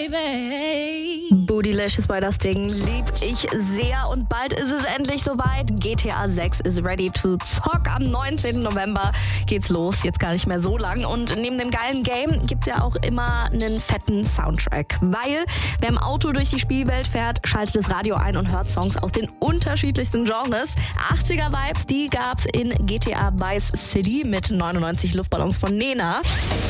baby. Bootylicious war das Ding, lieb ich sehr. Und bald ist es endlich soweit. GTA 6 is ready to zock. Am 19. November geht's los. Jetzt gar nicht mehr so lang. Und neben dem geilen Game gibt's ja auch immer einen fetten Soundtrack. Weil wer im Auto durch die Spielwelt fährt, schaltet das Radio ein und hört Songs aus den unterschiedlichsten Genres. 80er-Vibes, die gab's in GTA Vice City mit 99 Luftballons von Nena.